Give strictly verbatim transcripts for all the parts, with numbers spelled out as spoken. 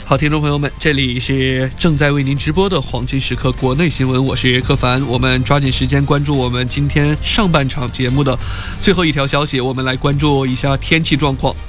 好，听众朋友们，这里是正在为您直播的黄金时刻国内新闻，我是柯凡。我们抓紧时间关注我们今天上半场节目的最后一条消息，我们来关注一下天气状况。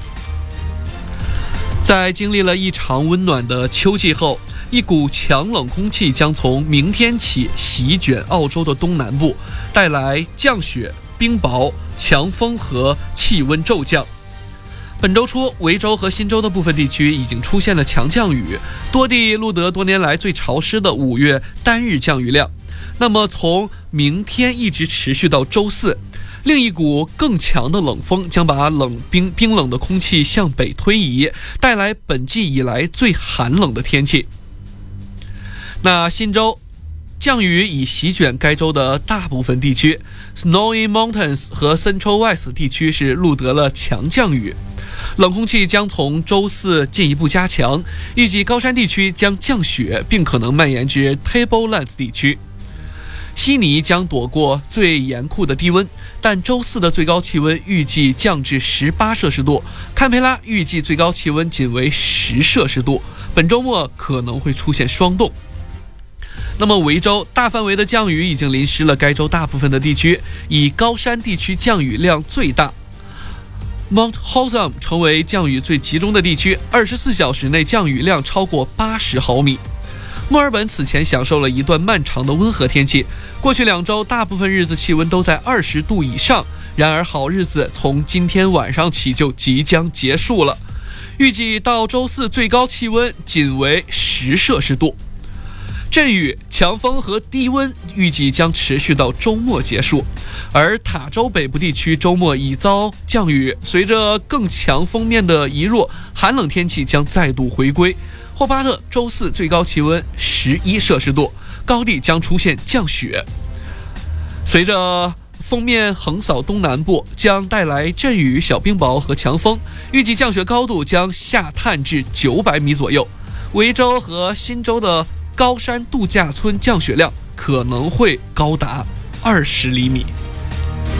在经历了一场温暖的秋季后，一股强冷空气将从明天起席卷澳洲的东南部，带来降雪、冰雹、强风和气温骤降。本周初，维州和新州的部分地区已经出现了强降雨，多地录得多年来最潮湿的五月单日降雨量。那么从明天一直持续到周四，另一股更强的冷锋将把冷冰冰冷的空气向北推移，带来本季以来最寒冷的天气。那新州降雨已席卷该州的大部分地区， Snowy Mountains 和 Central West 地区是录得了强降雨。冷空气将从周四进一步加强，预计高山地区将降雪，并可能蔓延至 Tablelands 地区。悉尼将躲过最严酷的低温，但周四的最高气温预计降至十八摄氏度，堪培拉预计最高气温仅为十摄氏度，本周末可能会出现霜冻。那么维州大范围的降雨已经淋湿了该州大部分的地区，以高山地区降雨量最大。Mount Hotham 成为降雨最集中的地区，二十四小时内降雨量超过八十毫米。墨尔本此前享受了一段漫长的温和天气，过去两周大部分日子气温都在二十度以上，然而好日子从今天晚上起就即将结束了，预计到周四最高气温仅为十摄氏度。阵雨、强风和低温预计将持续到周末结束，而塔州北部地区周末已遭降雨，随着更强锋面的移入，寒冷天气将再度回归。霍巴特周四最高气温十一摄氏度，高地将出现降雪。随着锋面横扫东南部，将带来阵雨、小冰雹和强风，预计降雪高度将下探至九百米左右。维州和新州的高山度假村降雪量可能会高达二十厘米。